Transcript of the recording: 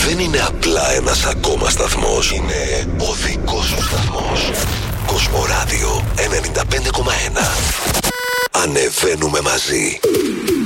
δεν είναι απλά ένας ακόμα σταθμός. Είναι ο δικός σου σταθμός. Κοσμοράδιο 95,1. Ανεβαίνουμε μαζί.